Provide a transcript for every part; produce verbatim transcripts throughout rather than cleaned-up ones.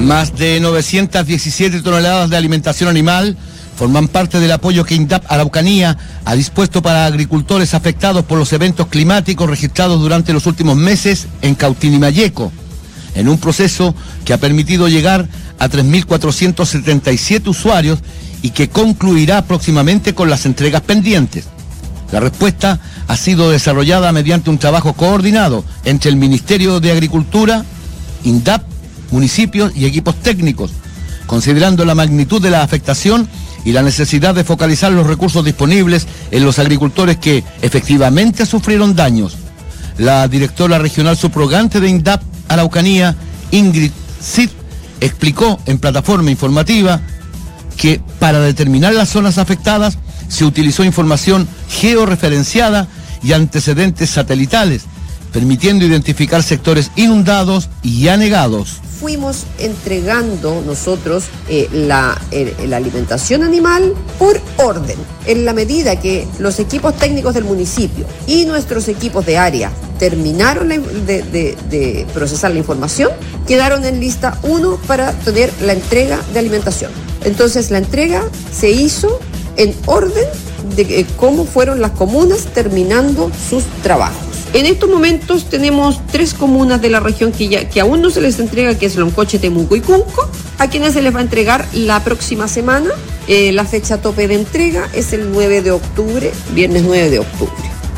Más de novecientas diecisiete toneladas de alimentación animal forman parte del apoyo que INDAP Araucanía ha dispuesto para agricultores afectados por los eventos climáticos registrados durante los últimos meses en Cautín y Malleco, en un proceso que ha permitido llegar a tres mil cuatrocientos setenta y siete usuarios y que concluirá próximamente con las entregas pendientes. La respuesta ha sido desarrollada mediante un trabajo coordinado entre el Ministerio de Agricultura, INDAP, municipios y equipos técnicos, considerando la magnitud de la afectación y la necesidad de focalizar los recursos disponibles en los agricultores que efectivamente sufrieron daños. La directora regional subrogante de INDAP Araucanía, Ingrid Cid, explicó en plataforma informativa que para determinar las zonas afectadas se utilizó información georreferenciada y antecedentes satelitales, permitiendo identificar sectores inundados y anegados. Fuimos entregando nosotros eh, la, eh, la alimentación animal por orden, en la medida que los equipos técnicos del municipio y nuestros equipos de área terminaron la, de, de, de procesar la información, quedaron en lista uno para tener la entrega de alimentación. Entonces la entrega se hizo en orden de eh, cómo fueron las comunas terminando sus trabajos. En estos momentos tenemos tres comunas de la región que, ya, que aún no se les entrega, que es Loncoche, Temuco y Cunco, a quienes se les va a entregar la próxima semana. Eh, la fecha tope de entrega es el nueve de octubre, viernes nueve de octubre.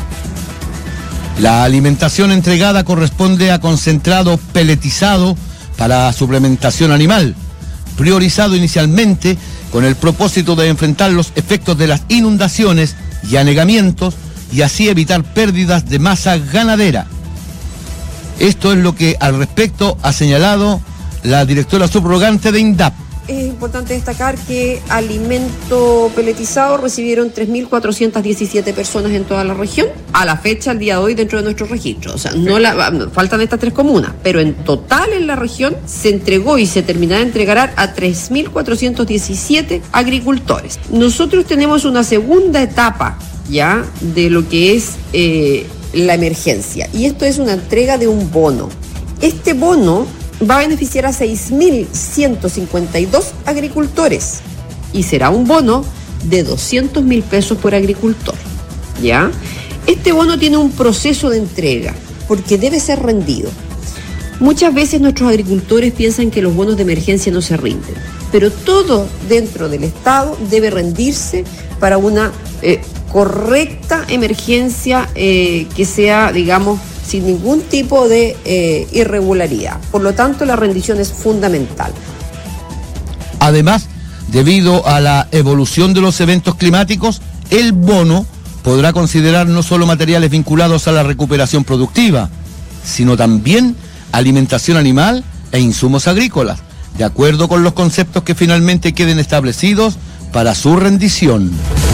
La alimentación entregada corresponde a concentrado peletizado para suplementación animal, priorizado inicialmente con el propósito de enfrentar los efectos de las inundaciones y anegamientos y así evitar pérdidas de masa ganadera. Esto es lo que al respecto ha señalado la directora subrogante de INDAP. Es importante destacar que alimento peletizado recibieron tres mil cuatrocientas diecisiete personas en toda la región, a la fecha, al día de hoy, dentro de nuestros registros. O sea, no la, faltan estas tres comunas, pero en total en la región se entregó y se terminará de entregar a tres mil cuatrocientos diecisiete agricultores. Nosotros tenemos una segunda etapa ya de lo que es eh, la emergencia, y esto es una entrega de un bono. Este bono va a beneficiar a seis mil ciento cincuenta y dos agricultores y será un bono de doscientos mil pesos por agricultor, ¿ya? Este bono tiene un proceso de entrega porque debe ser rendido. Muchas veces nuestros agricultores piensan que los bonos de emergencia no se rinden, pero todo dentro del Estado debe rendirse para una eh, correcta emergencia eh, que sea, digamos, sin ningún tipo de eh, irregularidad. Por lo tanto, la rendición es fundamental. Además, debido a la evolución de los eventos climáticos, el bono podrá considerar no solo materiales vinculados a la recuperación productiva, sino también alimentación animal e insumos agrícolas, de acuerdo con los conceptos que finalmente queden establecidos para su rendición.